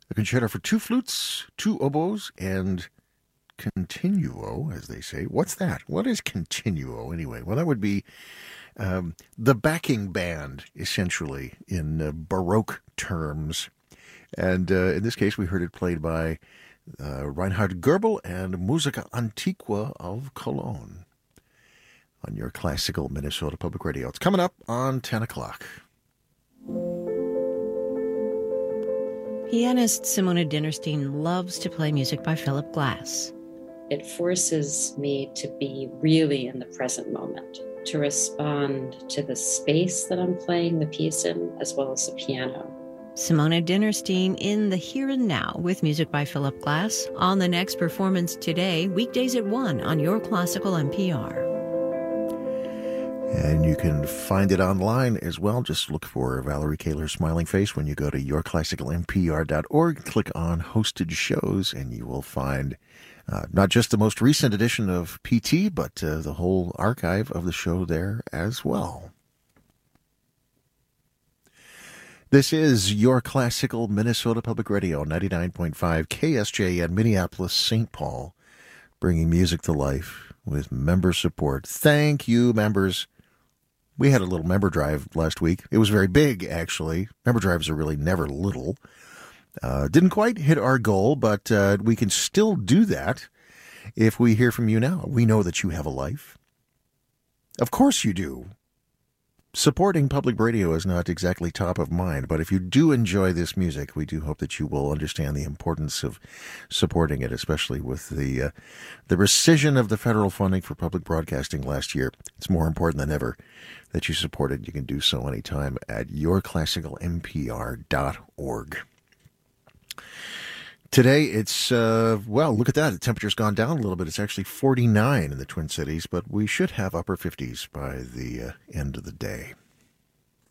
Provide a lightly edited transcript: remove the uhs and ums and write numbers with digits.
A concerto for two flutes, two oboes, and continuo, as they say. What's that? What is continuo, anyway? Well, that would be the backing band, essentially, in Baroque terms. And in this case, we heard it played by Reinhard Goebel and Musica Antiqua of Cologne on your classical Minnesota Public Radio. It's coming up on 10 o'clock. Pianist Simona Dinnerstein loves to play music by Philip Glass. It forces me to be really in the present moment, to respond to the space that I'm playing the piece in, as well as the piano. Simona Dinnerstein in the here and now with music by Philip Glass on the next performance today, weekdays at 1 on your classical NPR. And you can find it online as well. Just look for Valerie Kaler's smiling face when you go to yourclassicalnpr.org. Click on hosted shows, and you will find not just the most recent edition of PT, but the whole archive of the show there as well. This is Your Classical Minnesota Public Radio, 99.5 KSJN, Minneapolis, St. Paul, bringing music to life with member support. Thank you, members. We had a little member drive last week. It was very big, actually. Member drives are really never little. Didn't quite hit our goal, but we can still do that if we hear from you now. We know that you have a life. Of course you do. Supporting public radio is not exactly top of mind, but if you do enjoy this music, we do hope that you will understand the importance of supporting it, especially with the rescission of the federal funding for public broadcasting last year. It's more important than ever that you support it. You can do so anytime at yourclassicalnpr.org. Today, it's, look at that. The temperature's gone down a little bit. It's actually 49 in the Twin Cities, but we should have upper 50s by the end of the day.